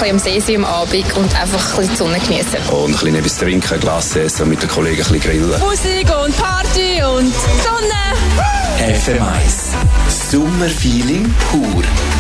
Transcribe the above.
bisschen am See sein am Abend und einfach ein bisschen die Sonne genießen. Und ein bisschen etwas trinken, Glas essen, mit den Kollegen ein bisschen grillen. Musik und Party und Sonne. FM1. Sommerfeeling pur.